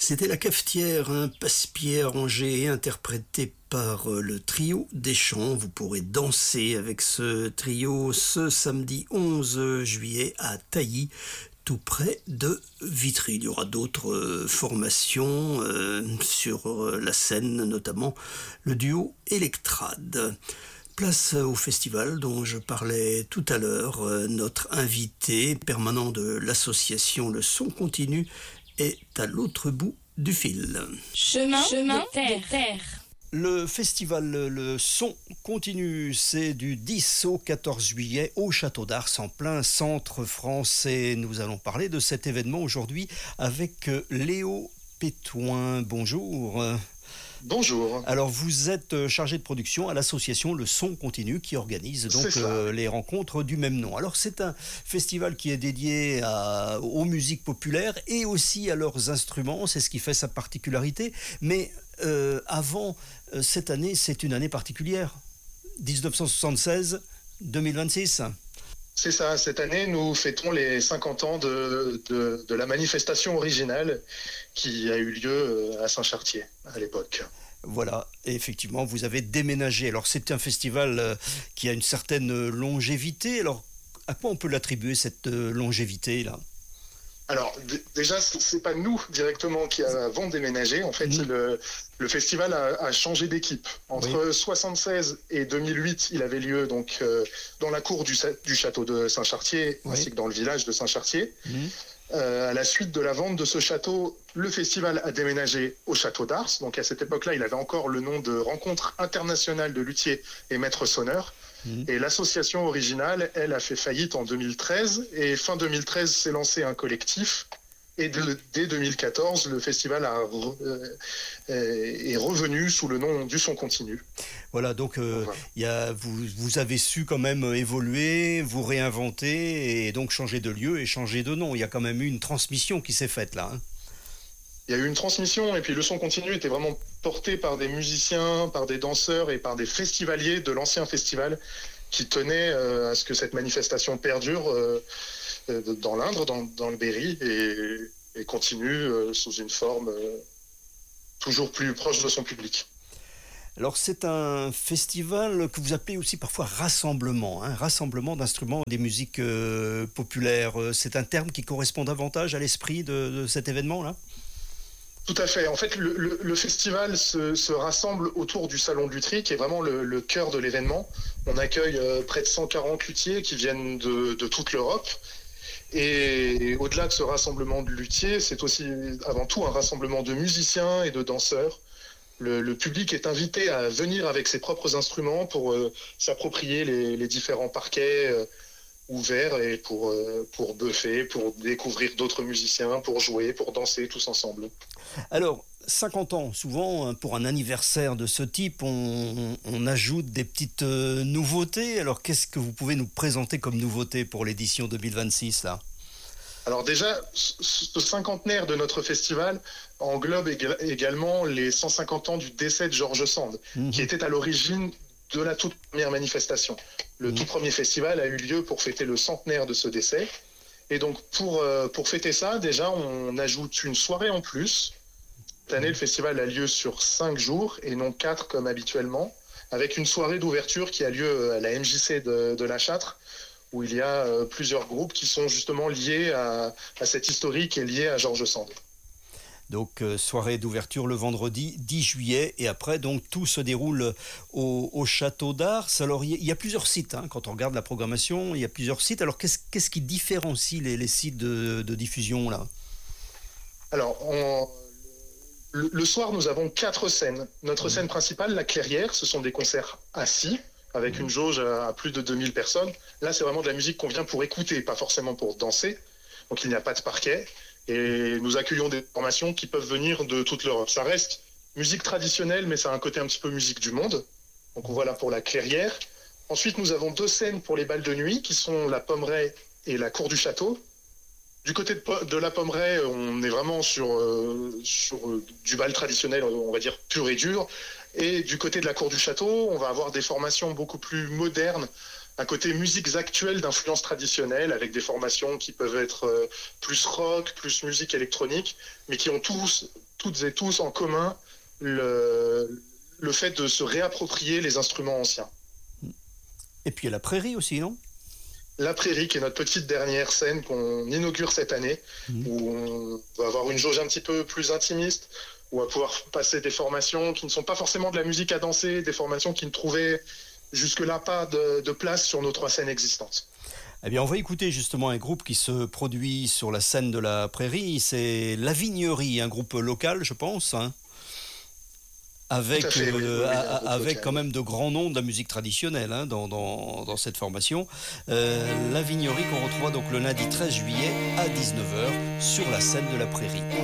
C'était La Cafetière, un passe-pied arrangé et interprété par le trio Deschamps. Vous pourrez danser avec ce trio ce samedi 11 juillet à Tailly, tout près de Vitry. Il y aura d'autres formations sur la scène, notamment le duo Electrade. Place au festival dont je parlais tout à l'heure. Notre invité permanent de l'association Le Son Continu est à l'autre bout du fil. Chemin de terre. Le festival Le Son Continu, c'est du 10 au 14 juillet au Château d'Ars, en plein centre français. Nous allons parler de cet événement aujourd'hui avec Léo Pétoin. Bonjour. Bonjour. Alors vous êtes chargé de production à l'association Le Son Continu qui organise donc les rencontres du même nom. Alors c'est un festival qui est dédié aux musiques populaires et aussi à leurs instruments, c'est ce qui fait sa particularité. Mais avant cette année, c'est une année particulière, 1976-2026. C'est ça, cette année nous fêtons les 50 ans de la manifestation originale qui a eu lieu à Saint-Chartier à l'époque. Voilà, et effectivement, vous avez déménagé. Alors c'est un festival qui a une certaine longévité. Alors à quoi on peut l'attribuer cette longévité-là ? Alors déjà, c'est pas nous directement qui avons déménagé. En fait, le festival a changé d'équipe. Entre 76 et 2008, il avait lieu donc dans la cour du château de Saint-Chartier, ainsi que dans le village de Saint-Chartier. À la suite de la vente de ce château, le festival a déménagé au Château d'Ars. Donc à cette époque-là, il avait encore le nom de Rencontre internationale de luthiers et maîtres sonneurs. Et l'association originale, elle, a fait faillite en 2013. Et fin 2013, s'est lancé un collectif. Et dès 2014, le festival est revenu sous le nom du Son Continu. Voilà, donc vous avez su quand même évoluer, vous réinventer et donc changer de lieu et changer de nom. Il y a quand même eu une transmission qui s'est faite là. Il y a eu une transmission et puis le Son Continu était vraiment porté par des musiciens, par des danseurs et par des festivaliers de l'ancien festival qui tenaient à ce que cette manifestation perdure dans l'Indre, dans le Berry et continue sous une forme toujours plus proche de son public. Alors c'est un festival que vous appelez aussi parfois rassemblement, rassemblement d'instruments des musiques populaires. C'est un terme qui correspond davantage à l'esprit de cet événement-là ? Tout à fait. En fait, le festival se rassemble autour du Salon de Lutry, qui est vraiment le cœur de l'événement. On accueille près de 140 luthiers qui viennent de toute l'Europe. Et au-delà de ce rassemblement de luthiers, c'est aussi avant tout un rassemblement de musiciens et de danseurs. Le public est invité à venir avec ses propres instruments pour s'approprier les différents parquets ouverts et pour buffer, pour découvrir d'autres musiciens, pour jouer, pour danser tous ensemble. Alors, 50 ans, souvent, pour un anniversaire de ce type, on ajoute des petites nouveautés. Alors, qu'est-ce que vous pouvez nous présenter comme nouveauté pour l'édition 2026, là ? Alors déjà, ce cinquantenaire de notre festival englobe également les 150 ans du décès de George Sand, qui était à l'origine de la toute première manifestation. Le tout premier festival a eu lieu pour fêter le centenaire de ce décès. Et donc, pour fêter ça, déjà, on ajoute une soirée en plus. Cette année, le festival a lieu sur 5 jours et non 4 comme habituellement, avec une soirée d'ouverture qui a lieu à la MJC de La Châtre, où il y a plusieurs groupes qui sont justement liés à cette historique et liés à George Sand. Donc soirée d'ouverture le vendredi 10 juillet et après donc tout se déroule au Château d'Ars. Alors il y a plusieurs sites, quand on regarde la programmation, il y a plusieurs sites. Alors qu'est-ce qui différencie les sites de diffusion là ? Alors le soir nous avons 4 scènes. Notre scène principale, la Clairière, ce sont des concerts assis avec une jauge à plus de 2000 personnes. Là c'est vraiment de la musique qu'on vient pour écouter, pas forcément pour danser. Donc il n'y a pas de parquet. Et nous accueillons des formations qui peuvent venir de toute l'Europe. Ça reste musique traditionnelle, mais ça a un côté un petit peu musique du monde. Donc voilà pour la Clairière. Ensuite, nous avons 2 scènes pour les bals de nuit, qui sont la Pommeraye et la Cour du Château. Du côté de la Pommeraye, on est vraiment sur du bal traditionnel, on va dire pur et dur. Et du côté de la Cour du Château, on va avoir des formations beaucoup plus modernes, un côté musiques actuelles d'influence traditionnelle, avec des formations qui peuvent être plus rock, plus musique électronique, mais qui ont tous toutes et tous en commun le fait de se réapproprier les instruments anciens. Et puis il y a la prairie aussi, non? La Prairie, qui est notre petite dernière scène qu'on inaugure cette année, où on va avoir une jauge un petit peu plus intimiste, où on va pouvoir passer des formations qui ne sont pas forcément de la musique à danser, des formations qui ne trouvaient jusque-là pas de place sur nos 3 scènes existantes. Eh bien, on va écouter justement un groupe qui se produit sur la scène de la Prairie. C'est La Vignerie, un groupe local, je pense, hein, avec, avec quand même de grands noms de la musique traditionnelle, hein, dans cette formation. La Vignerie qu'on retrouvera donc le lundi 13 juillet à 19h sur la scène de la Prairie.